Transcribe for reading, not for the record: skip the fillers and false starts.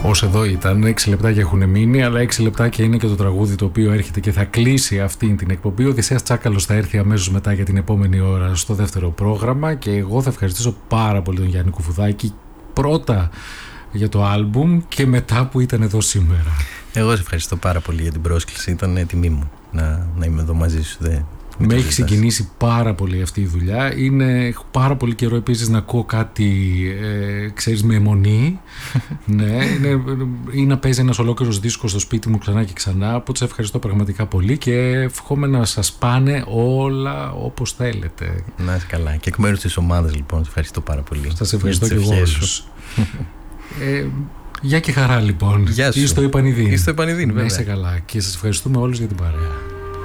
Ως εδώ ήταν, 6 λεπτάκια έχουν μείνει, αλλά 6 λεπτάκια είναι και το τραγούδι το οποίο έρχεται και θα κλείσει αυτή την εκπομπή. Ο Οδυσσέας Τσάκαλος θα έρθει αμέσως μετά για την επόμενη ώρα στο δεύτερο πρόγραμμα και εγώ θα ευχαριστήσω πάρα πολύ τον Γιάννη Κουφουδάκη, πρώτα για το άλμπουμ και μετά που ήταν εδώ σήμερα. Εγώ σε ευχαριστώ πάρα πολύ για την πρόσκληση, ήταν τιμή μου να είμαι εδώ μαζί σου. Με έχει συγκινήσει πάρα πολύ αυτή η δουλειά. Έχω πάρα πολύ καιρό επίσης να ακούω κάτι, ξέρεις, με αιμονή. Ναι, ή να παίζει ένας ολόκληρος δίσκος στο σπίτι μου ξανά και ξανά. Οπότε σε ευχαριστώ πραγματικά πολύ και εύχομαι να σας πάνε όλα όπως θέλετε. Να είσαι καλά. Και εκ μέρους της ομάδας, λοιπόν, σε ευχαριστώ πάρα πολύ. Σας ευχαριστώ και εγώ όλους. Γεια και χαρά, λοιπόν. Γεια σου. Ή στο Επανιδίν. Ή στο Επανιδίν, βέβαια. Να είσαι καλά και σας ευχαριστούμε όλους για την παρέα.